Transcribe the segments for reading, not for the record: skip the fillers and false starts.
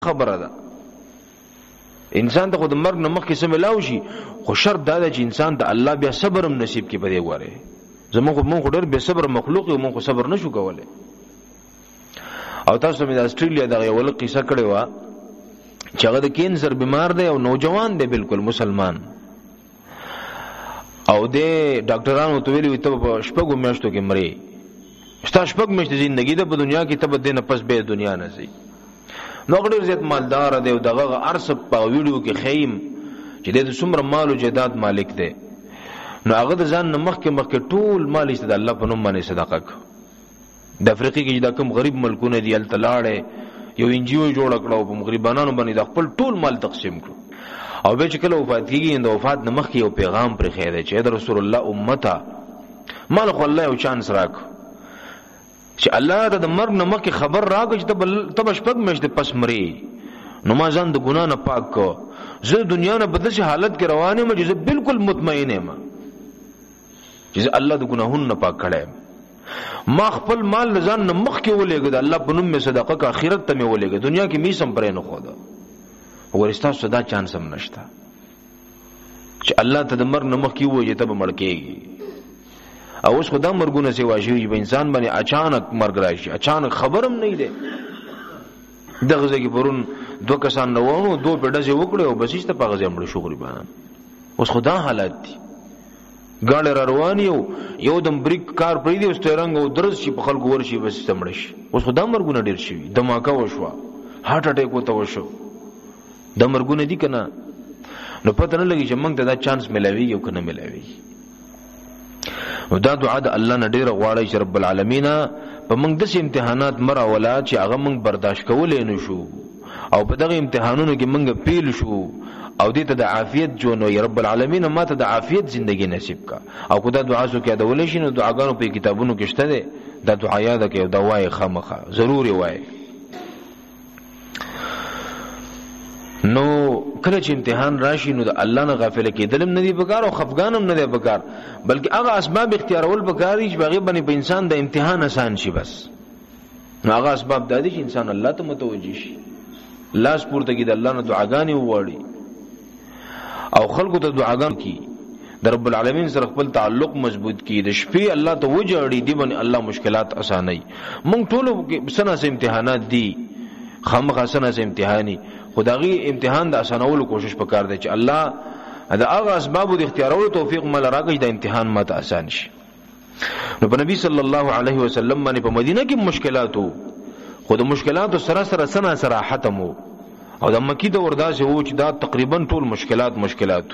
خبره ده انسان ته خود مرګ نه مخکې سم ملاوي شي خو شرط دا ده چې انسان ته الله بیا صبر هم نصیب کړي. په دې وره زموږ ډېر به صبر مخلوق یو مونږ صبر نشو کولای. او تاسو مې د استرالیا دغه یو ول قصه کړې و چې هغه د کینسر بیمار دی او نوجوان دی بالکل مسلمان او د ډاکټرانو ته ویلي ته په شپږو میاشتو کې مري ستا شپږ میاشتې ژوندۍ ده په دنیا کې ته به دې نه پس به دنیا نه ځي. نو ډېر زیات مالدار دی او دغه ارسب په ویډیو کې خیم چې د څومره مال او جیدات مالک دی. نو هغه د ځان مخکې ټول مال یې د الله په نوم باندې صدقه کړ. د افریقا کې دا کوم غریب ملکونه دي ال تلاړې یو انجیو جوړ کړو په غریبانو باندې د خپل ټول مال تقسیم کړو. او به چې کله وفات کیږي د وفات نه مخکې یو پیغام پر خیره چې د رسول الله امته مال خو الله یو چانس راک چې الله د مرګ نه مخکې خبر راکړي چې ته شپږ میاشتې پس مري. نو ما ځان د ګناه نه پاک کو زه دنیا نه بدل حالت کې روان یم چې زه بالکل مطمئن یم چې الله د ګناهونو نه پاک کړم. ما خپل مال ځان نه مخ کې ولېګد الله په نوم می صدقه کا آخرت ته می ولېګد دنیا کې می سم پرې نه خو دا ورستا صدا چانس هم نشتا چې الله ته د مرګ نه مخ کې وځي ته به مړ کېږي. او اوس خدا مرګونه سی واجی به انسان باندې اچانک مرګ راشي اچانک خبرم نه دی. دغه ځکه پرون دوه کسان نوونو دوه پیډه سی وکړو او بسیست په غزه مړ شو غریبان. اوس خدا حالت دی ګاړه روان یو دم بریک کار پرې دی سترنګ او درز شي په خلکو ورشي بس تمړ شي. اوس خدا مرګونه ډیر شي دماکه وشو هارت اٹیک وته وشو د مرګونه دي کنه. نو پته نه لګي چې موږ ته دا چانس ملاوي یو کنه ملاوي. او دا دعا د الله نه ډیر غواړي چې رب العالمین په موږ د امتحانات مرا ولا چې هغه موږ برداشت کولای نه شو او په دغه امتحانونو کې موږ پیل شو او دې ته د عافیت جوړو یا رب العالمین ما ته د عافیت ژوندۍ نصیب کا. او خدای دعا سو کې دا ولې شنو دعاګانو په کتابونو کې شته ده دا دعا یاد کې دا وای خامخه ضروري وای. نو کله چې امتحان راشي نو د الله نه غافل کېدل نه دی بګار او خفګان هم نه دی بګار بلکې هغه اسباب اختیارول بګاری چې هغه باندې په انسان د امتحان آسان شي. بس نو هغه اسباب د دې چې انسان الله ته متوجي شي لاس پورته کې د الله نه دعاګانې وواړي او خلقو ته دعاګان کی د رب العالمین سره خپل تعلق مضبوط کی د شپې الله ته وجړي دی باندې الله مشکلات اساني. مونږ ټول سنه سه امتحانات دي خامخا سنه سه امتحاني خدایي امتحان د اسانولو کوشش وکړ دی چې الله دا هغه اسباب د اختیارولو توفیق مل راکړي د امتحان ماته آسان شي. نو په نبی صلی الله علیه وسلم باندې په مدینه کې مشکلاتو خو د مشکلاتو سره سنه صراحت مو او د مکی د ورداسه وو چې دا تقریبا ټول مشکلات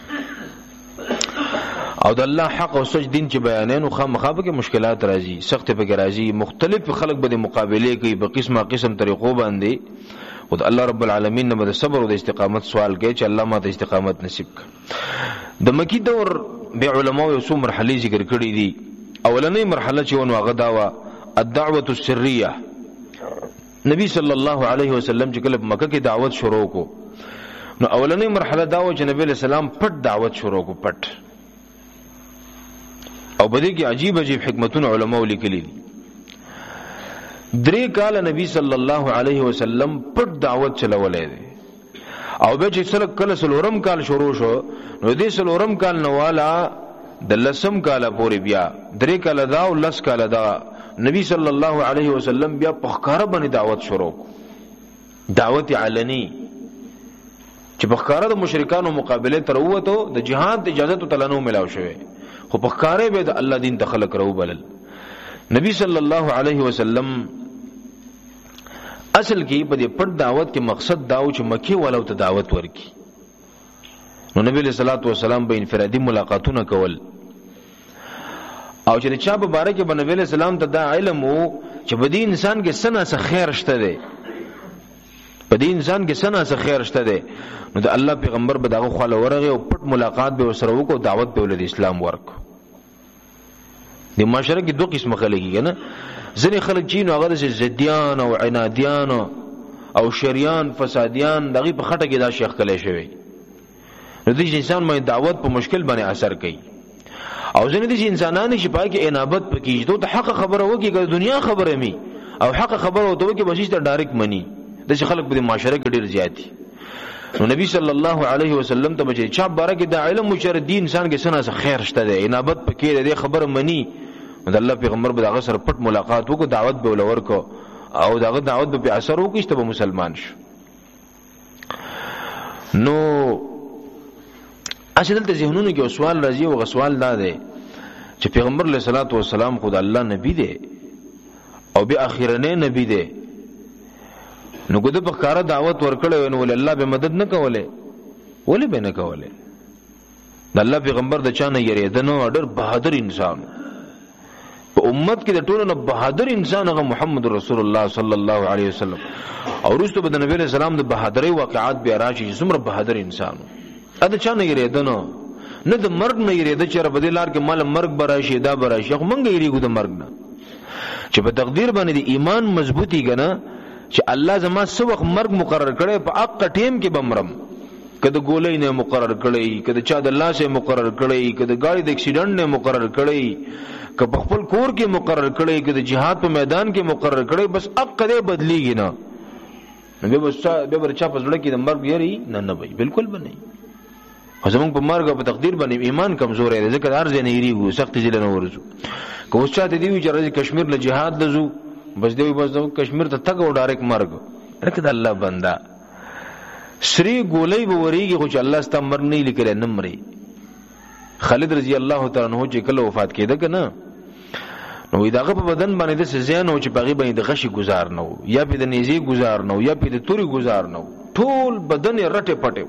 او د الله حق او سچ دین چې بیانینو خامخابه کې مشکلات راځي سخت به راځي مختلف خلق به مقابله کوي په قسم طریقو باندې. او د الله رب العالمین نه د صبر او د استقامت سوال کوي چې الله ماته استقامت نصیب کړي. د مکی دور به علماء یو څو مرحله ذکر کړي دي. اولنې مرحله چې ونه هغه داوا الدعوه السريه. نبی صلی الله علیه وسلم چې کله مکه کې دعوت شروع کو نو اولنې مرحله دا و چې نبی علیہ السلام پټ دعوت شروع کو پټ. او بده کې عجیب حکمتونه علماء لیکلي دي. 3 کال نبی صلی الله علیه وسلم پټ دعوت چلولې دي او به چې کله سلورم کال شروع شو نو دې سلورم کال نوالا د لسم کال پورې بیا 3 کال دا او لس کال دا نبی صلی الله علیه وسلم بیا په ښکارا باندې دعوت شروع دعوت علنی چې په ښکارا د مشرکانو مقابله تر وته د جهاد اجازه ته تلنو ملاو شوه خو په ښکارا به د الله دین دخل کړو بلل. نبی صلی الله علیه وسلم اصل کې په دې پټ دعوت کې مقصد داو چې مکی ولو ته دعوت ورکی. نو نبی صلی الله علیه وسلم به انفرادي ملاقاتونه کول او چې چا په باره کې بنبی علیہ السلام ته دا علم وو چې په دې انسان کې سنه څه خیر شته دی په دې انسان کې سنه څه خیر شته دی. نو د الله پیغمبر به دغه خاله ورغه او پټ ملاقات به وسره وکړو دعوت به ول اسلام ورک. د معاشره کې دوه قسم خلک دي نه ځنې خلک چې نو هغه زديان او عنادیان او شریان فسادیان دغه په خټه کې دا شیخ کله شوی. نو د انسان مې دعوت په مشکل باندې اثر کوي او ځنې د انسانانو چې پای کې انابت پکې دوی ته حق خبره وکړي د دنیا خبره می او حق خبره وته کې بشیش ته ډایرکټ منی د خلک په معاشره کې ډیر زیاتی. نو نبی صلی الله علیه وسلم ته بچي چا بارے کې د علم مشر دین انسان کې سنا خیر شته ده انابت پکې ده خبر منی. د الله پیغمبر به هغه سره پټ ملاقات وکړو دعوت به ولور کو او دغه دعوت به اثر وکړي ته مسلمان شو. نو اصل ته ذهنونو کې سوال راځي او سوال دا ده چې پیغمبر علیه الصلاۃ والسلام خدای الله نبی دی او به اخیرنه نبی دی نو ګده په کار دعوت ورکړو نو ول الله به مدد نه کوله ولې به نه کوله. د الله پیغمبر د چانه یریدنو ډېر بهادر انسان په امت کې د ټولو نه بهادر انسان هغه محمد رسول الله صلی الله علیه وسلم او رسول د نبی علیہ السلام د بهادرۍ واقعات بیا راشي څومره بهادر انسان اته چانه یریدنو نه د مرګ نه یریده چې رب دې لار کې مال مرګ براشي دا براشي خو مونږ یریږو د مرګ نه چې په تقدیر باندې د ایمان مضبوطی کنه چې الله زما سو وخت مرګ مقرر کړي په اق ټیم کې بمرم کده ګولې نه مقرر کړي کده چا د الله سه مقرر کړي کده گاڑی د اکسیډنټ نه مقرر کړي که په خپل کور کې مقرر کړي کده جهاد په میدان کې مقرر کړي بس اق دې بدلیږي نه به بس به ورچا په ځړه کې د مرګ یری نه وي بالکل به نه. زمونږ په مرګ او په تقدیر باندې ایمان کمزور دی ځکه هر ځای نه یریږو سخت ځله نه ورځو. که اوس چاته دی چې راځي کشمیر له جهاد لزو بس دی بس کشمیر ته تګ او ډایرک مرګ رکه د الله بندا سری ګولې به وریږي خو چې الله ست مرګ نه لیکل نه مري. خالد رضی الله تعالی عنہ چې کله وفات کېده کنه نو داغه په بدن باندې د سزیان او چې باغی باندې د غشي گزار نو یا په د نيزي گزار نو یا په د توري گزار نو ټول بدن رټه پټه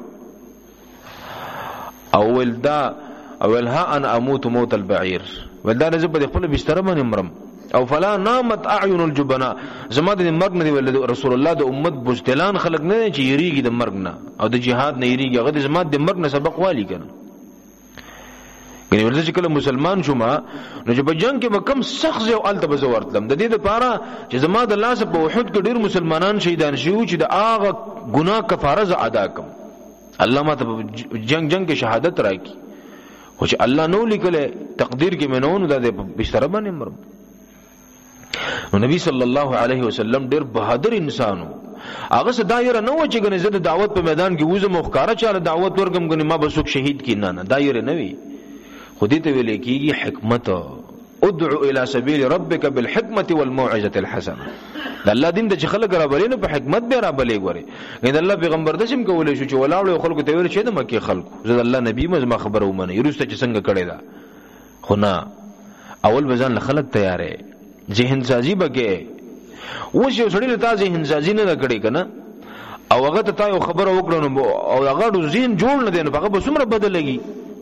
او ولدا اولها ان اموت موت البعير ولدا نزب په خپل بستر باندې مرم او فلا نامت اعين الجبنا زما د مرګ نه ولید رسول الله د امت بوزدلان خلق نه چې یریږي د مرګ نه او د جهاد نه یریږي هغه د زما د مرګ نه سبق والی کنه. کني ورته چې کله مسلمان شوم نو چې په جنگ کې کم سخت او الته بزورتلم د دې لپاره چې زما د لاس په وحود کې ډیر مسلمانان شهیدان شو چې د هغه ګناه کفاره ادا کم الله ما ته جنگ کې شهادت راکړي خو چې الله نو لیکله تقدیر کې منون د بستر باندې مرم. نو نبی صلی الله علیه وسلم ډیر بهادر انسانو هغه دایره نه و چې ګنې زه د دعوت په میدان کې وزم مخکاره چاله دعوت ورګم ګنې ما به څوک شهید کی نه دایره نه وي خو دې ته ویل کېږي حکمت ادعو الى سبيل ربك بالحکمه والموعظه الحسنه. د الله دین د خلک را بلې په حکمت به را بلې غوري ګنې الله پیغمبر د سیم کولې شو چې ولاړو خلکو ته ویل چې د مکه خلکو زه الله نبی مزما خبره ومنه یروسته چې څنګه کړي دا خو نه اول بزن خلک تیارې ذهن سازی بګه اوس یو سړی له تاسو ذهن سازی نه کړي کنه او هغه ته یو خبره وکړو او هغه ذهن جوړ نه دین هغه به څومره بدلېږي.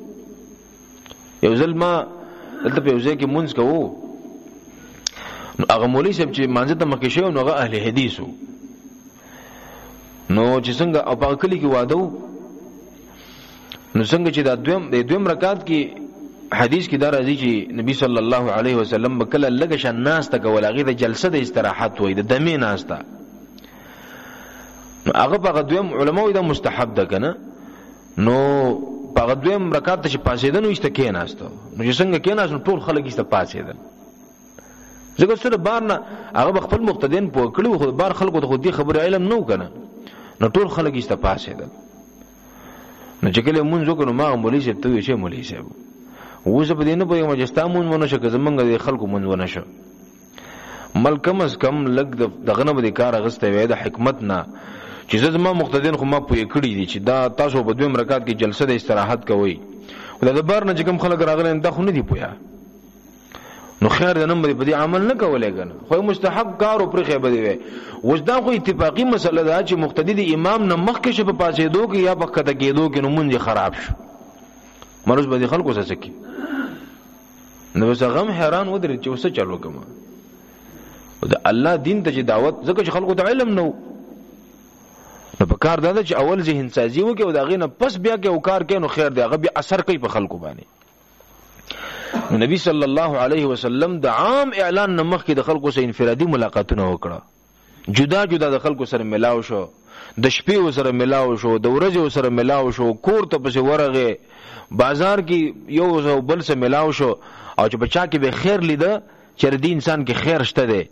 یو ځل ما دلته په ځای کې مونږ کوو نو هغه مولوی صاحب چې مانځه ته مکه شو نو هغه اهل حدیثو نو چې څنګه او په کلی کې واده نو څنګه چې د دویم رکعت کې حدیث کې دا راځي چې نبی صلی الله علیه وسلم بکله لګ شان ناس ته کول هغه د جلسه د استراحت وای د دمه ناس ته نو هغه په دویم علماء دا مستحب ده کنه نو په دویم رکعت ته چې پاسېدنو ایسته کې ناستو نو چې څنګه کې ناس ټول خلک ایسته پاسېدل زګر سره بار نه هغه خپل مقتدین په کړو خو بار خلکو ته خو دې خبره علم نو کنه نو ټول خلک ایسته پاسېدل نو چې کله مونږ وکړو ما مولوی صاحب ته ویل چې مولوی صاحب وزه په دې نه پوهیږم چې ستامون ونه شو که زمونږ د خلکو مونږ ونه شو ملکم از کم لګ دغه نه به کار غسته وي د حکمت نه چې زما مقتدین خو ما پوهې کړی دي چې دا تاسو په دویم رکعت کې جلسه د استراحت کوي خو د بار نه چې کوم خلک راغلي دا خو نه دی پوهه نو خیر د نمبر په دې عمل نه کولای کنه خو مستحب کار او پرخه بده وي وځ دا خو اتفاقی مسله ده چې مقتدی د امام نه مخکې شپ پاسېدو کې یا په کته کېدو کې نو مونږ خراب شو مرز به خلکو څه سکی نو بس غم حیران ودرې چې وسه چالو کوم د الله دین ته دعوت ځکه چې خلکو ته علم نو په کار دا چې اول ذهن سازي وکي او دا غینه پس بیا کې او کار کې نو خیر دی هغه بیا اثر کوي په خلکو باندې. نو نبی صلی الله علیه وسلم د عام اعلان نمخ کې د خلکو سره انفرادي ملاقاتونه وکړه جدا جدا د خلکو سره ملاو شو د شپې سره ملاو شو د ورځې سره ملاو شو کور ته پسې ورغه بازار کې یو بل سره ملاو شو او چې بچا کې به خیر لیده چې د انسان کې خیر شته دی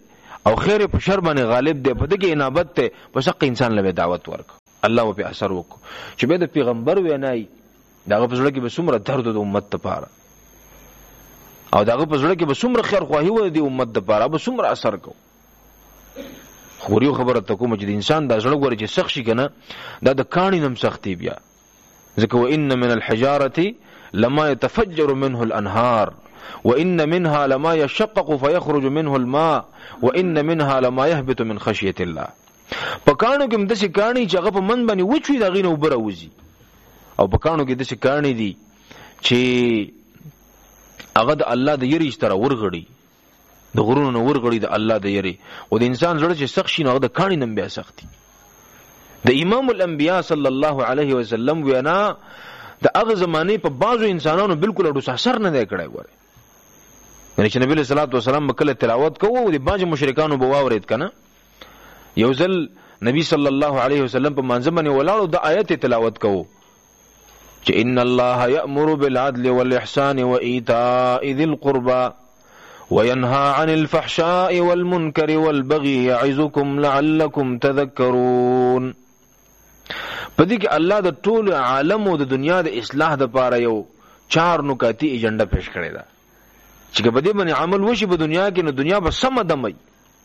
او خیر په شر باندې غالب دی، په دغه انابت ته پس حق انسان له دعوت ورک الله په اثر وک چې به د پیغمبر وینای داغه په زړه کې به څومره درد د امت لپاره او داغه په زړه کې به څومره خیر خواهی و د امت لپاره به څومره اثر کو. خوري خبره ته کوم چې د انسان د زړه ګوري چې سخت شي کنه دا د کانی نم سختي بیا ځکه وان من الحجاره لما يتفجر منه الانهار وان منها لما يشقق فيخرج منه الماء وان منها لما يهبط من خشيه الله. پکانو کې مدسي کانی چې هغه په من باندې وچوي دا غینه وبره وځي او پکانو کې دسي کانی دي چې هغه د الله د یری ستره ورغړي د غرونو ورغړي د الله د یری او د انسان زړه چې سخت شي نو د کانی نم بیا سختي. د امام الانبیاء صلی الله علیه وسلم وینا د هغه زمانه په بعضو انسانانو بالکل اډو اثر نه دی کړی ګوره یعنی چې نبی صلی الله علیه وسلم کله تلاوت کوو د بعض مشرکانو به واورید کنه یو ځل نبی صلی الله علیه وسلم په منځ باندې ولاړو د آیت تلاوت کوو چې ان الله یأمر بالعدل والإحسان وإيتاء ذي القربى وينهى عن الفحشاء والمنكر والبغي يعظكم لعلكم تذكرون. پدې کې الله د ټول عالم او د دنیا د اصلاح لپاره یو 4 نکاتی ایجنډا پیش کړی دا چې په دې باندې عمل وشي په دنیا کې نو دنیا به سم دمي.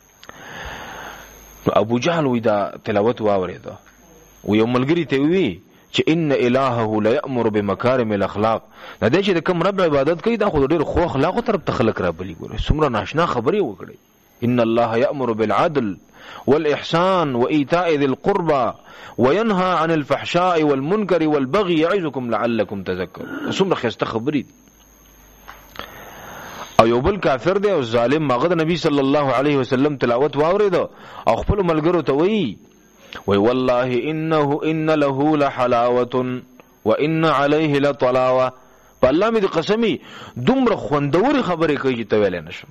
ابو جهل وی دا تلاوت واورید او یو ملګری ته وی چې ان الهه لا یأمر بمکارم الاخلاق دا چې د کوم رب عبادت کوي دا خو ډیر خو اخلاق طرف ته خلق را بلی ګوره څومره ناشنا خبرې وکړي. ان الله یأمر بالعدل والإحسان وإيتاء ذي القربى وينهى عن الفحشاء والمنكر والبغي يعظكم لعلكم تذكرون. څومره خسته خبرې او یو بل کافر دی او ظالم هغه د نبی صلی الله علیه وسلم تلاوت واورید او خپل ملګرو ته وی والله ان له لحلاوه وان عليه لطلاوه. په الله مې قسمی دومره خوندوري خبرې کوي چې ته ویل نشم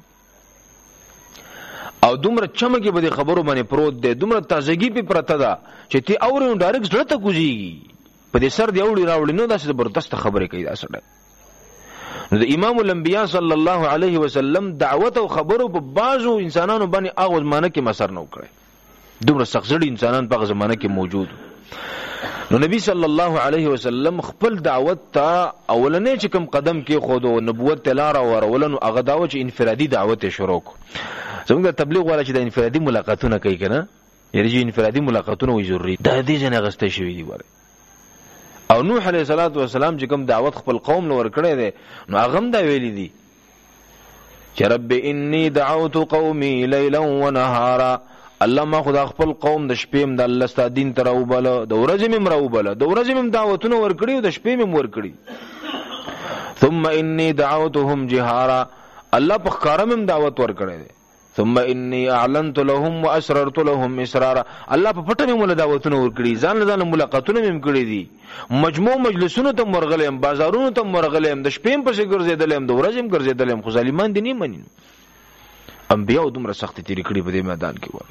او دومره چمکه به خبرو باندې پروت دی دومره تازگی په پرته ده چې تی اورو ډایرکټ زړه ته کوزيږي په دې سر دی اوړي راوړي نو دا څه زبردست خبرې کوي دا سره. نو د امام الانبیاء صلی الله علیه وسلم دعوت او خبرو په بازو انسانانو باندې هغه زمانه کې مسر نه وکړي دومره سختړي انسانان په زمانه کې موجود. نو نبی صلی الله علیه وسلم خپل دعوت ته اولنې چې کوم قدم کې خود او نبوت تلاره ورولنو هغه دعوت چې انفرادي دعوت شروع کو. زموږ تبلیغ والا چې د انفرادي ملاقاتونه کوي کنه یعنی چې انفرادي ملاقاتونه وي ضروري د دې جن غسته شوی دی وره. او نوح علیه السلام چې کوم دعوت خپل قوم لور کړی دی نو هغه هم دا ویلي دي چې رب انی دعوت قومي ليلا ونهارا. الله ما خدا خپل قوم د شپې د الله ستاسو دین تر وبله د ورځې مم راوبله د ورځې مم دعوتونه ور کړی او د شپې مم ور کړی. ثم انی دعوتهم جهارا الله په ښکارم دعوت ور کړی دی. ثم انی اعلنت لهم واسررت لهم اسرارا الله په پټه مې مولا دعوتونه ور کړی ځان ځان ملاقاتونه مې کړی دي مجموع مجلسونو ته مرغلم بازارونو ته مرغلم د شپې په څیر ګرځیدلم د ورځې مم ګرځیدلم خو ظالمان دي نه منین. انبیاء دومره سخت تیری کړی په دې میدان کې وره.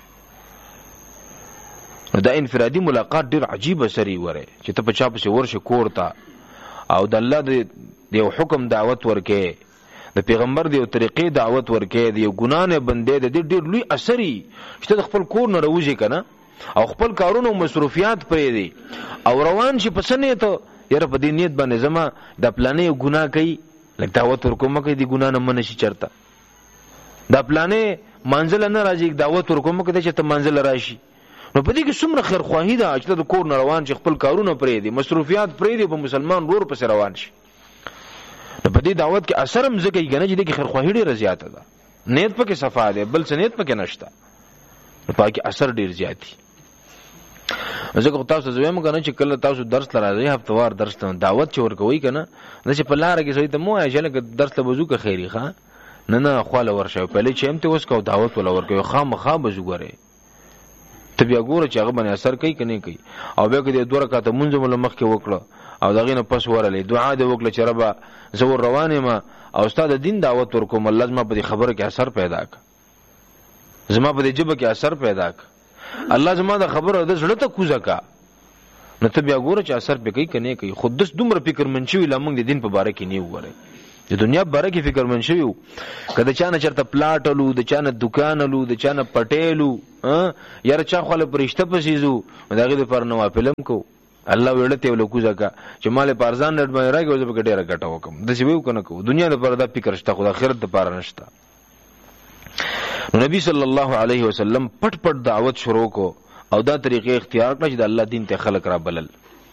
دا انفرادي ملاقات ډیر عجیب سری وره چې ته په چا په ورشه کورتا او د الله د یو حکم دعوت ورکې د پیغمبر دی او طریقې دعوت ورکې دی ګنا نه بندې د ډیر لوی اثرې چې د خپل کور نه روزي کنه او خپل کارونو مصروفیات پرې دي او روان شي پسنه ته یره په دې نیت باندې زما د پلانې ګنا کوي لکه دعوت ورکوم کوي دی ګنا نه منشي چرته د پلانې منزل نه راځي دعوت ورکوم کوي چې ته منزل راشي نو په دې کې څومره خیر خواهی ده چې د کور نه روان شي خپل کارونه پرې دي مصروفیات پرې دي په مسلمان رور پس روان شي. نو په دې دعوت کې اثر هم ځکه یې چې د خیر خواهی ډیره زیاته ده نیت پکې صفا ده بل څه نیت پکې نشته نو پکې اثر ډیر زیات دي. ځکه تاسو زویم کنه چې کله تاسو درس لراځي هفتوار درس ته دعوت چې ورکوي کنه چې په لار کې سړی ته مو یا چې درس له وضو کې خیری ښه نه خواله ورشه په لې چې هم ته اوس کو دعوت ولا ورکوي خامخا بزګره ته بیا ګوره چې هغه باندې اثر کوي کني کوي او بیا کې د 2 رکعات مونږ مل مخ کې وکړه او دغه نه پس ورلې دعا دې وکړه چې رب زور روانه ما او استاد دین دعوت ورکوم الله زما په خبره کې اثر پیدا ک زما په جبه کې اثر پیدا ک الله زما د خبره د زړه ته کوزه کا نو ته بیا ګوره چې اثر به کوي کني کوي خودس دومره فکر منشي ویل موږ د دین په باره کې نه وره د دنیا باره کې فکر من شوی کله چانه چرته پلاټلو د چانه دکانلو د چانه پټېلو یاره چا خپل پرشته پسیزو داغه د پر نوافلم کو الله وړته ولکو ځکه چې مال پارزان لټ باندې راګو زه په ډیره ګټه وکم د سی ویو کنه کو دنیا د پر دا فکر شته خو د آخرت د پر نشته. نو نبی صلی الله علیه وسلم پټ پټ دعوت شروع کو او دا طریقې اختیار کړ چې د الله دین ته خلق را بلل.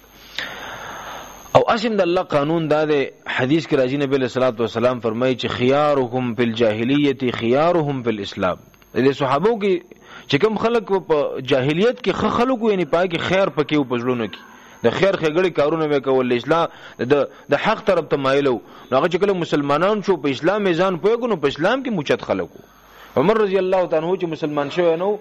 او اسیم د الله قانون دا د حدیث کې راځي نبی صلی الله علیه وسلم فرمایي چې خيارهم فی الجاهلیه خيارهم فی الاسلام. د صحابو کې چې کوم خلق په جاهلیت کې خلق یعنی پای کې خیر پکې او پزړونو کې د خیر خېګړي کارونه وکول اسلام د حق طرف ته مایلو. هغه چې کله مسلمانان شو په اسلام میزان پوهګو نو په اسلام کې موچت خلقو. عمر رضی الله تعالی عنہ چې مسلمان شوی نو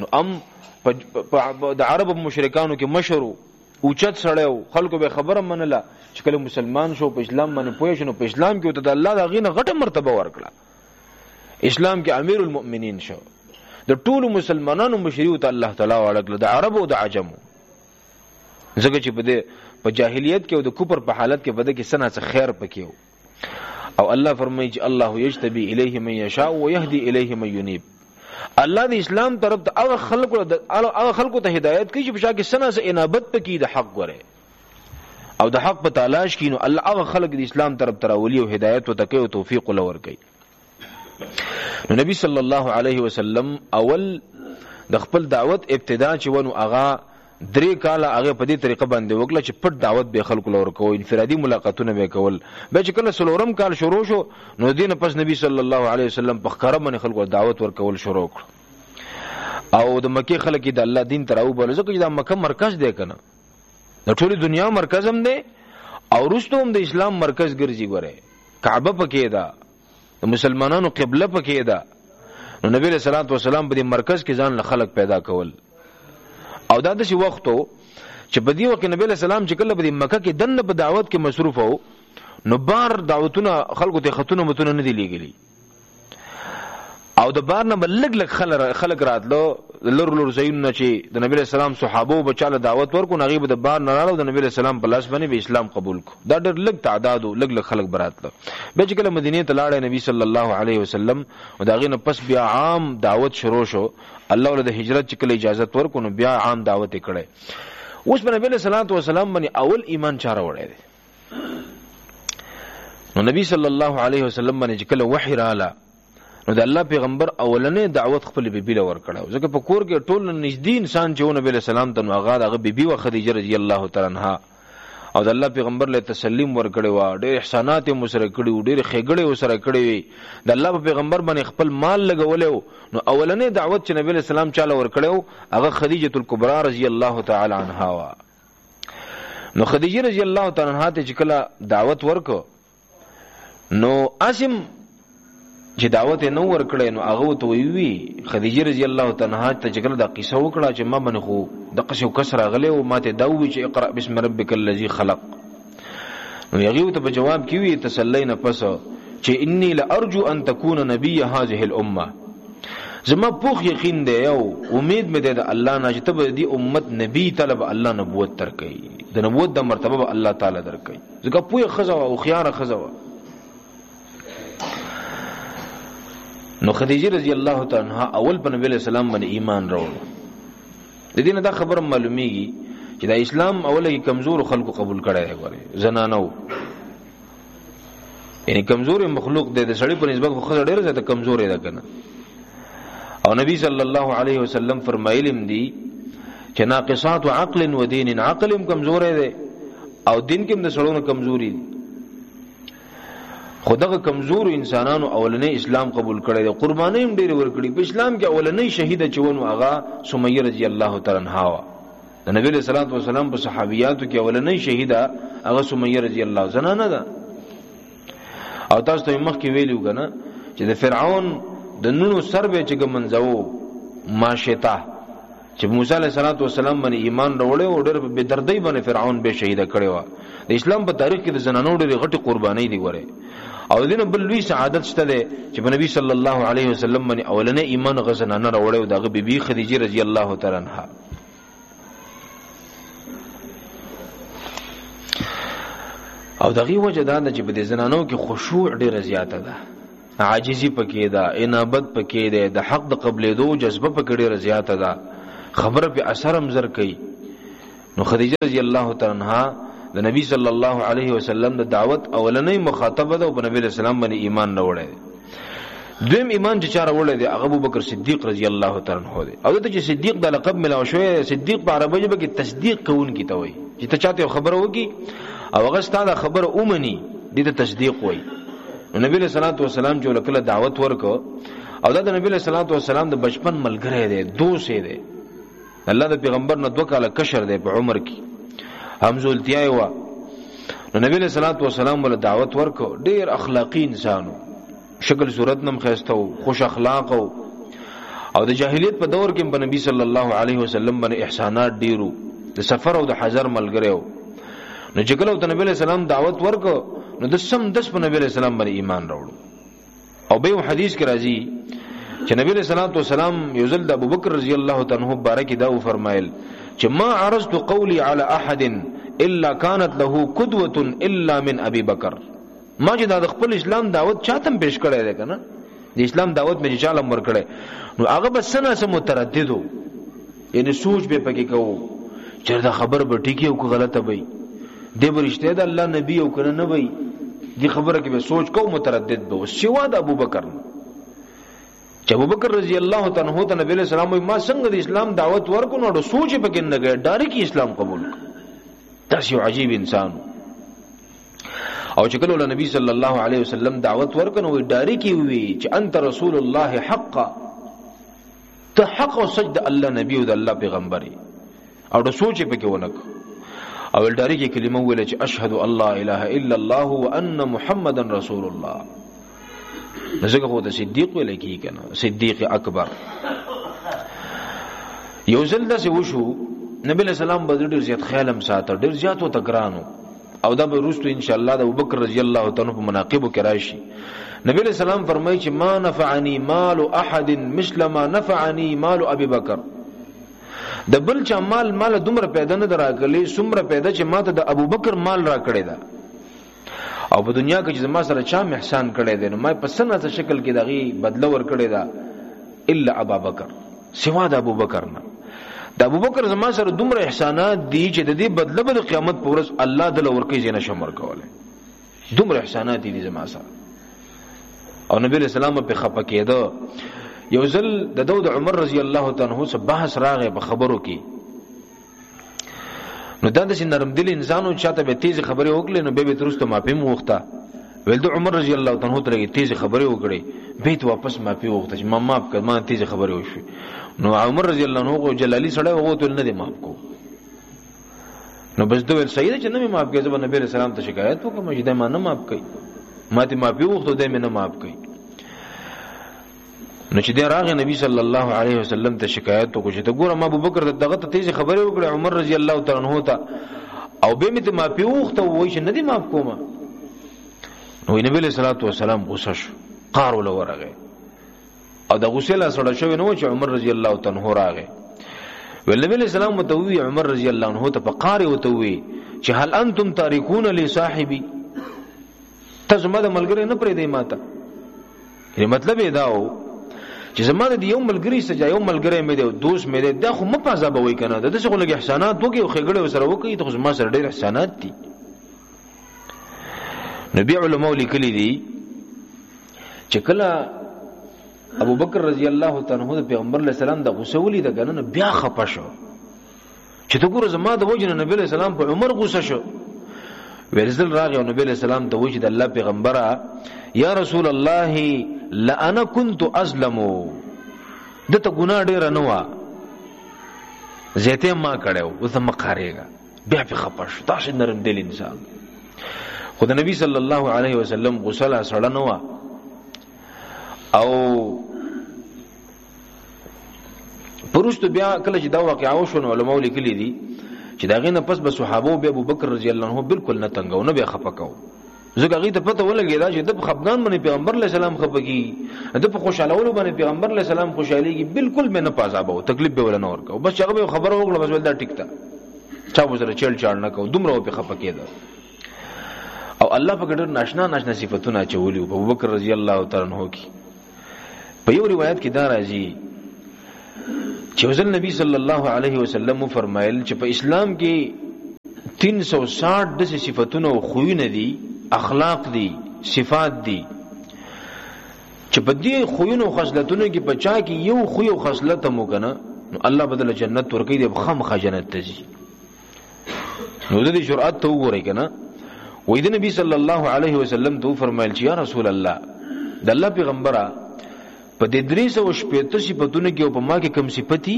د عرب مشرکانو کې مشرو اوچت سړیو خلکو به خبره منله چې کله مسلمان شو په اسلام باندې پوه شو په اسلام کې ته الله دا غینه غټه مرتبه ورکړه. اسلام کې امیر المؤمنین شو د ټولو مسلمانانو مشریو ته الله تعالی ورکړه د عربو او د عجمو. ځکه چې په جاهلیت کې او د کفر په حالت کې بده کې سنا څه خیر پکې او الله فرمایي چې الله یجتبی الیه من یشاء ويهدی الیه من ینیب. الله د اسلام طرف ته هغه خلکو ته هدایت کوي چې په شا کې سنا سه انابت پکې د حق غره او د حق په تلاش کینو الله هغه خلک د اسلام طرف ته راولي او هدایت ته کوي او توفیق لور کوي. نو نبی صلی الله علیه وسلم اول د خپل دعوت ابتدا چې ونو هغه 3 کاله هغه په دې طریقه باندې وکړه چې پټ دعوت به خلکو لور کوو انفرادي ملاقاتونه به کول. به چې کله سلورم کال شروع شو نو دین پس نبی صلی الله علیه وسلم په خره باندې خلکو دعوت ورکول شروع کړ او د مکه خلک د الله دین تراو بل ځکه چې د مکه مرکز دی کنه د ټولي دنیا مرکز هم دی او وروسته هم د اسلام مرکز ګرځي غره کعبه پکې ده د مسلمانانو قبله پکې ده. نو نبی صلی الله علیه وسلم په دې مرکز کې ځان له خلق پیدا کول او دا د شي وختو چې په دې وخت نبی له سلام چې کله په مکه کې دنه په دعوت کې مصروف وو نو بار دعوتونه خلکو ته خطونه متونه نه دی لګلی او د بار نه بلګ لګ خلک راتلو لور زین نه چې د نبی له سلام صحابه بچاله دعوت ورکو نغیب د بار نه راو د نبی له سلام په لاس باندې به اسلام قبول کو. دا ډېر لګ تعداد او لګ خلک براتله. به چې کله مدینه ته لاړ نبی صلی الله علیه وسلم او دا غینه پس بیا عام دعوت شروع شو. الله ولله هجرت چې کله اجازه ورکو نو بیا عام دعوت کړي. اوس په نبی صلی الله علیه وسلم باندې اول ایمان چاره وړي نو نبی صلی الله علیه وسلم باندې چې کله وحی رااله نو د الله پیغمبر اولنې دعوت خپل بیبي له ور کړو. ځکه په کور کې ټول نږدې انسان چې نبی له سلام ته هغه دغه بیبي و خدیجه رضی الله تعالی عنها او د الله پیغمبر له تسلیم ور کړو ډېر احسانات یې مسره کړو ډېر خېګړې وسره کړې د الله پیغمبر باندې خپل مال لګولو. نو اولنې دعوت چې نبی له سلام چاله ور کړو هغه خدیجه الکبرى رضی الله تعالی عنها وا. نو خدیجه رضی الله تعالی عنها ته چې کله دعوت ورکو نو اسیم چې دعوت نو ور کړې نو هغه ته وی خدیجه رضی الله تعالی عنها ته چې کله دا قصه وکړه چې ما باندې خو د قصو کسر غلې او ماته دا وی چې اقرا بسم ربک الذی خلق. نو هغه ته په جواب کې وی تسلینا پس چې انی لارجو ان تكون نبی هذه الامه زما پوخ یقین دی او امید مې ده د الله نه چې ته به دې امت نبی طلب الله نبوت درکې د نبوت د مرتبه به الله تعالی درکې. ځکه پوهه خزا او خيار خزا. نو خدیجه رضی الله تعالی عنها اول په نبی علیہ السلام باندې ایمان راوړ. د دې نه دا خبره معلومیږي چې د اسلام اوله کې کمزور خلکو قبول کړي دی غواړي زنانو یعنی کمزور مخلوق دی د سړی په نسبت خو خزر ډېر زیاته کمزور دی کنه. او نبی صلی الله علیه وسلم فرمایلم دی چې ناقصات عقل و دین عقل کمزور دی او دین کې د سړونو کمزوري دی. خدغه کمزور انسانانو اولنې اسلام قبول کړي دي قرباني هم ډېر ور کړي. په اسلام کې اولنې شهیده چونو هغه سمیه رضی الله تعالی عنها د نبی صلی الله علیه وسلم په صحابیاتو کې اولنې شهیده هغه سمیه رضی الله زنانه ده. او تاسو ته مخکې ویلو کنه چې د فرعون د نونو سر به چې ګمنځو ماشتا چې موسی علیه السلام باندې ایمان راوړی او ډېر په بدردۍ باندې فرعون به شهیده کړی و. د اسلام په تاریخ کې د زنانو ډېر غټي قرباني دي وره او دینه بل لوی سعادت شته ده چې په نبی صلی الله علیه وسلم باندې اولنې ایمان غزنانه راوړی او دغه بیبي خدیجه رضی الله تعالی عنها. او دغه وجه دا چې په دې زنانو کې خشوع ډیره زیاته ده، عاجزی پکې ده، انابت پکې ده، د حق د قبلېدو جذبه پکې ډیره زیاته ده، خبره په اثر هم زر کوي. نو خدیجه رضی الله تعالی عنها د نبی صلی الله علیه وسلم د دعوت اولنۍ مخاطبه ده او په نبی اسلام باندې ایمان نه وړي. دویم ایمان چې چاره وړي دی هغه ابوبکر صدیق رضی الله تعالی عنہ دی. او ته چې صدیق د لقب ملاو شوی، صدیق په عربی ژبه کې تصدیق کوونکی ته وایي چې ته چاته خبره وکي او هغه ستاسو خبره اومني دې ته تصدیق وایي. نبی صلی الله علیه وسلم جو لکه دعوت ورکو او دا د نبی صلی الله علیه وسلم د بچپن ملګری دی، دوست دی، الله د پیغمبر نه 2 کاله کشر دی په عمر کې، همزولتیا و. نو نبی صلی الله علیه وسلم ول دعوت ورکو، ډیر اخلاقی انسانو، شکل صورت نم خسته او خوش اخلاق او د جاهلیت په دور کې په نبی صلی الله علیه وسلم باندې احسانات ډیرو، د سفر او د حضر ملګریو. نو چې کله د نبی اسلام دعوت ورکو نو د سم دس په نبی اسلام باندې ایمان راوړو. او به حدیث کې راځي چې نبی صلی الله علیه وسلم یو ځل د ابوبکر رضی الله تعالی عنہ بارک دا فرمایل چې ما عرضت قولی علی احد الا كانت له قدوه الا من ابي بکر. ما چې د خپل اسلام دعوت چاتم پیش کړی دی کنه، د اسلام دعوت مې چاله مر کړی، نو هغه بس نه سم مترددو، یعنی سوچ به پکې کوو چې دا خبر به ټیکی او غلطه وي، دی برشته د الله نبی او کنه نه وي، دی خبره کې به سوچ کو متردد به. سوا د ابوبکر چې ابوبکر رضی الله تعالی عنہ ته نبی صلی الله علیه وسلم ما څنګه د اسلام دعوت ورکو نو سوچ پکې نه غړ ډایرکټ اسلام قبول کړ. دا یو عجیب انسان. او چې کله نبی صلی الله علیه وسلم دعوت ورکنه وی ډایرکټ وی چې انت رسول الله حقا، ته حق او سجد الله نبی او د الله پیغمبري، او د سوچ پکې ونک. او ډایرکټ کلمه ویل چې اشهد الله اله الا الله وان محمد رسول الله. زګه خو د صدیق ویل کی کنه، صدیق اکبر. یو ځل د څه وشو نبی له سلام بدر ډیر زیات خیالم ساته، ډیر زیات و تګرانو، او دا به روستو ان شاء الله د ابوبکر رضی الله تعالی په مناقب کې راشي. نبی له سلام فرمایي چې ما نفعني مال احد مثل ما نفعني مال ابي بکر. د بل چا مال دومره پیدا نه دراغلی څومره پیدا چې ماته د ابوبکر مال را کړی دا. او په دنیا کې چې زما سره چا احسان کړی دی نو ما په سنت شکل کې دغه بدله ور کړی دا الا ابوبکر، سوا د ابوبکر نه. د ابوبکر زما سره دومره احسانات دي چې د دې بدله به د قیامت پر ورځ الله دل ورکه زینه شمر کوله، دومره احسانات دي زما سره. او نبی رسول الله په خپه کېده. یو ځل د داود عمر رضی الله تعالی عنہ سره بحث راغی په خبرو کې، نو دا د نرم دل انسانو چاته به تیز خبرې وکړي نو به ترسته معافي موخته. ول د عمر رضی الله تعالی عنہ ته تیز خبرې وکړي، بیت واپس معافي وغوښته چې ما معاف کړ، ما تیز خبرې وشي. نو عمر رضی الله عنہ جلالی سره وغوتل نه دی معاف کو. نو بس دوی سید چې نه معاف کړي ځکه نبی رسول الله ته شکایت وکړه چې دا ما نه معاف کړي، ما ته معافي وغوښته دې مې نه معاف کړي. نو چې دا راغی نبی صلی الله علیه وسلم ته شکایت وکړه چې ته ګوره ما ابوبکر دغه ته تیز خبرې وکړه عمر رضی الله تعالی عنہ ته، او به مې ته معافي وغوښته وای چې نه دی معاف کومه. نو نبی صلی الله علیه وسلم غوسه شو، قار ول ورغه، او د غوسه لا سره شو نو چې عمر رضی الله تعالی عنہ راغی. ول نبی اسلام متوی عمر رضی الله عنہ ته فقار وتوی چې هل انتم تارکون لصاحبي، تاسو ما د ملګری نه پرې دی ماته. یعنی مطلب دا و چې زما د یو ملګری سره یو ملګری مې دی دوست مې دی، دا خو مپازه به وای کنه، د څه لګي احسانات وکي او خګړې سره وکي، ته زما سره ډېر احسانات دي. نبی علماء لیکلي دي چې کله ابوبکر رضی الله تعالی عنہ د پیغمبر علیہ السلام د غوسه ولید کنه بیا خپه شو چې ته ګوره زما د وجه نبی علیہ السلام په عمر غوسه شو. ورزل راغی او نبی علیہ السلام د وجه د الله پیغمبره یا رسول الله لانا كنت ازلم، دته ګناه ډیر نه و زیته ما کړو او ته مقاریګا، بیا په خپه شو. تاسو نرم دل انسان. خدای نبی صلی الله علیه وسلم غسل سره نه و، او پرستو بیا کله چې دا واقعا وشو علماء لیکلي دي چې دا غینه پس به صحابه او ابو بکر رضی الله عنه بالکل نه تنګو نه به خپکاو، ځکه هغه ته پته ولګی دا چې د خفقان باندې پیغمبر علیه السلام خپکی، د په خوشاله باندې پیغمبر علیه السلام خوشاليږي، بالکل به نه پازابو، تکلیف به ولا نه ورکو، بس هغه خبر وکړه بس ولدا ټیک تا چا وزره چل چاړ نه کو، دومره په خپکی ده. الله په ګډر ناشنا صفاتونه چولیو په ابوبکر رضی الله تعالی عنہ کې. په یو روایت کې دا راځي چې حضرت نبی صلی الله علیه وسلم فرمایل چې په اسلام کې 360 د صفاتونه او خوونه دي، اخلاق دي، صفات دي، چې په دې خوونه او خصلتونو کې بچا کې یو خو او خصلت مو کنه نو الله بدل جنت ورکړي د خامخا جنت ته ځي. نو د دې جرأت ته وګورئ کنه. وې د نبی صلی الله علیه وسلم ته فرمایل چې یا رسول الله د الله پیغمبره په دې 360 صفاتونو کې او په ما کې کم صفتی،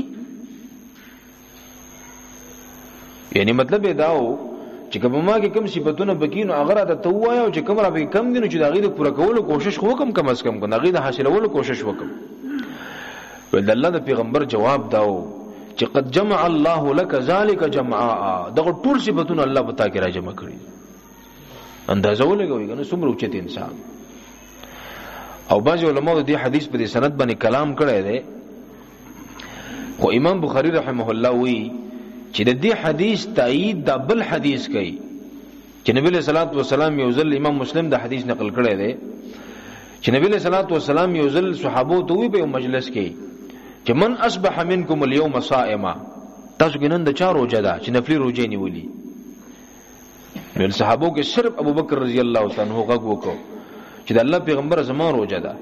یعنی مطلب دا و چې کوم ما کې کم صفاتونه بکینو اگر دا ته وایا او چې کوم را به کم دي نو چې دا غي د پوره کولو کوشش وکم، کم از کم کنه غي د حاصلولو کوشش وکم. ول الله د پیغمبر جواب داو چې قد جمع الله لك ذلك جمعا، دغه ټول صفاتونه الله پتا کې را جمع کړی. اندازه ولګوي کنه څومره اوچت انسان. او بعض علماء د دې حدیث په سند باندې کلام کړی دی، خو امام بخاری رحمه الله وی چې د دې حدیث تایید د بل حدیث کوي چې نبی له صلوات و سلام یو ځل امام مسلم د حدیث نقل کړی دی چې نبی له صلوات و سلام یو ځل صحابو ته وی په مجلس کې چې من اصبح منکم اليوم صائما، تاسو کې نن د چا روزه ده چې نفلی روزه نیولې. نو صحابو کې صرف ابوبکر رضی الله تعالی عنہ غږ وکړ چې د الله پیغمبر زمان روزه ده.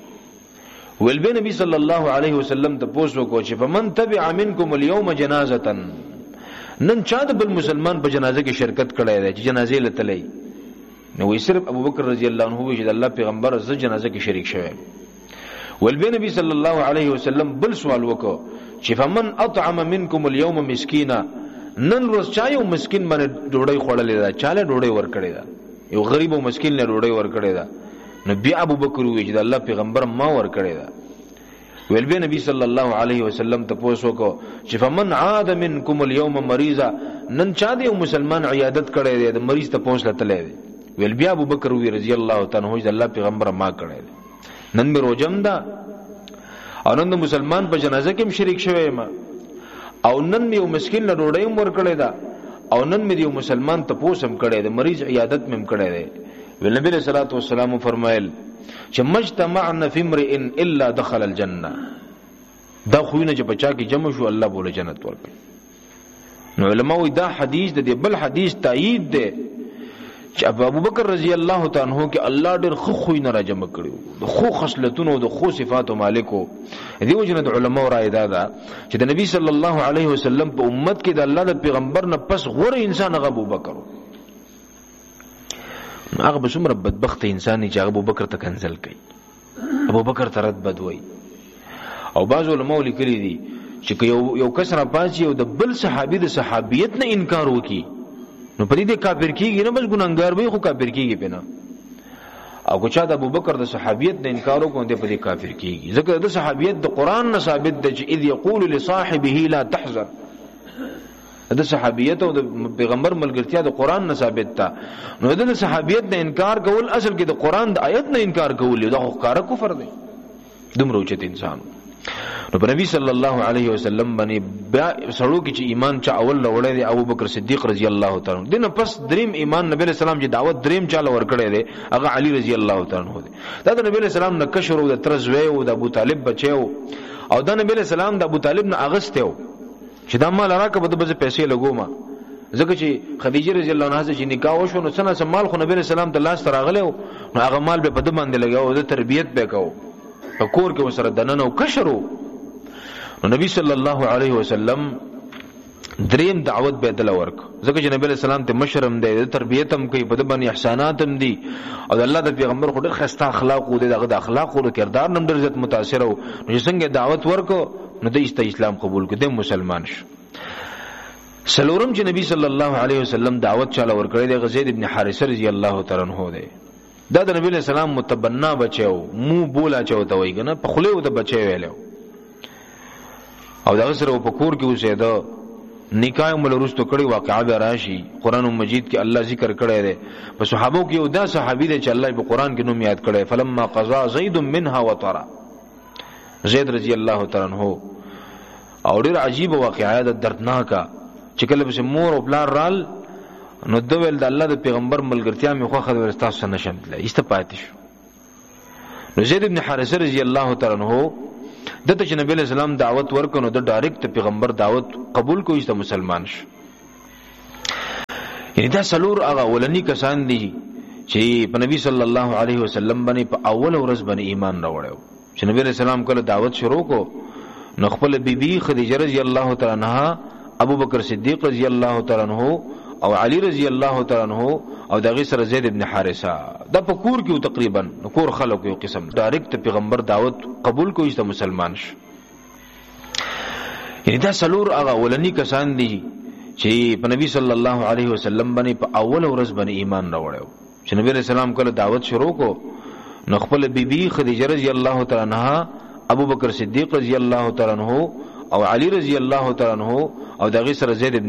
ول به نبی صلی الله علیه وسلم ته پوښتنه وکړه چې فمن تبع منکم اليوم جنازه، نن چا د بل مسلمان په جنازه کې شرکت کړی دی چې جنازې لته لې؟ نو وی صرف ابوبکر رضی الله عنه چې د الله پیغمبر ز جنازه کې شریک شوی. ول به نبی صلی الله علیه وسلم بل سوال وکړه چې فمن اطعم منکم اليوم مسکینا، نن روز چا یو مسکین باندې ډوډۍ خوړلې ده، چاله ډوډۍ ورکړې ده، یو غریب او مسکین له ډوډۍ ورکړې ده. نو بیا ابوبکر وی چې د الله پیغمبر ما ورکړې ده. ویل به نبی صلی الله علیه وسلم ته پوښتنه وکړه چې فمن عاد منکم اليوم مریضا، نن چا دی مسلمان عیادت کړی دی، د مریض ته پوښتنه تللی دی. ویل بیا ابوبکر وی رضی الله تعالی عنہ چې الله پیغمبر ما کړی دی. نن مې روزم ده او نن د مسلمان په جنازه کې شریک شوی ما، او نن مې یو مسکین له ډوډۍ ورکړې ده، او نن مې یو مسلمان ته پوښتنه کړی دی، مریض عیادت مې کړی دی. ویل نبی صلی الله علیه وسلم فرمایل چې مجتمعنا فی امرئ الا دخل الجنه، دا خوینه چې بچا کې جمع شو الله بوله جنت ورکړي. نو علماء دا حدیث د بل حدیث تایید ده چې ابوبکر رضی الله تعالی عنہ کې الله ډېر خو خوینه را جمع کړو، د خو خصلتونو او د خو صفات مالکو. دیو جن د علماء رائے دا چې د نبی صلی الله علیه وسلم په امت کې د الله د پیغمبر نه پس غوره انسان هغه ابوبکر. هغه به څومره بدبخت انسان چې هغه ابوبکر ته کنزل کوي، ابوبکر ته رد بد وای. او بعض علماء لیکلي دي چې یو کس را پاتې او د بل صحابي د صحابیت نه انکار وکي نو پرې دې کافر کیږي نه، بس ګناګار وي خو کافر کیږي پنه. او کو چا د ابوبکر د صحابیت نه انکار وکړي دې پرې کافر کیږي، ځکه د صحابیت د قران نه ثابت ده چې اذ یقول لصاحبه لا تحزن. د صحابیت او د پیغمبر ملګرتیا د قران نه ثابت ده. نو د صحابیت نه انکار کول اصل کې د قران د آیت نه انکار کول دا خو کار کفر دی. دومره اوچت انسان. نو په نبی صلی الله علیه وسلم باندې بیا سړو کې چې ایمان چا اول وړی دی ابوبکر صدیق رضی الله تعالی عنہ. دنه پس دریم ایمان نبی علیہ السلام چې دعوت دریم چاله ورکړی دی هغه علی رضی الله تعالی عنہ دی. دا د نبی علیہ السلام نه کشر او د ترزوی او د ابو طالب بچو، او د نبی علیہ السلام د ابو طالب نه اغسته چې دا مال راکه به د پیسې لګوما، ځکه چې خدیجه رضی الله عنها چې نکاح وشو نو څنګه مال خو نبی رسول الله ته لاس راغله نو هغه مال به په د باندې لګاو، د تربیت به کو په کور کې وسره دننه او کشرو. نو نبی صلی الله علیه وسلم دریم دعوت به دل ورک، ځکه چې نبی رسول الله ته مشرم دی، د تربیت هم کوي، په د باندې احسانات هم دي، او الله د پیغمبر خو ډېر خسته اخلاق او د اخلاق او کردار نم ډېر عزت متاثر او نو څنګه دعوت ورکو نو د اسلام قبول کړي مسلمان شو. سلورم چې نبی صلی الله علیه وسلم دعوت چاله ورکړی دی زید ابن حارثه رضی الله تعالی عنہ دی. دا د نبی علیہ السلام متبنا بچو، مو بولا چوته وای کنه، په خله و د بچي ویلو، او دا سره په کور کې اوسېده. نکاح ملرستو کړي واقعا به راشي، قران مجید کې الله ذکر کړی دی. په صحابو کې یو دا صحابي دی چې الله په قران کې نوم یاد کړی، فلما قضا زید منها وطرا، زید رضی الله تعالی عنہ. او ډیر عجیب واقعا ده، دردناکه، چې کله به مور او بلار رال نو دویل د الله د پیغمبر ملګرتیا می خو خدای ورستا سن نشم تل ایست پاتې شو. نو زید ابن حارثه رضی الله تعالی عنہ دته چې نبی اسلام دعوت ورکونو د ډایرکټ پیغمبر دعوت قبول کوي چې مسلمان شي. یعنی دا سلور هغه ولنی کسان دي چې په نبی صلی الله علیه وسلم باندې په اول ورځ باندې ایمان راوړیو. چې نبی اسلام کله دعوت شروع کو نو خپل بیبي خدیجه رضی الله تعالی عنها، ابو بکر صدیق رضی الله تعالی عنہ او علی رضی الله تعالی عنہ او دغه سره زید ابن حارثه د پکور کې تقریبا کور خلکو یو قسم ډایرکټ پیغمبر دعوت قبول کوي چې مسلمان شي. یعنی دا سلور هغه ولنی کسان دي چې په نبی صلی الله علیه وسلم باندې په اول ورځ باندې ایمان راوړیو. چې نبی اسلام کله دعوت شروع کو نو خپل بیبي خدیجه رضی الله تعالی عنها، ابو بکر صدیق رضی الله تعالی عنہ او علی رضی الله تعالی عنہ او دغه سره زید ابن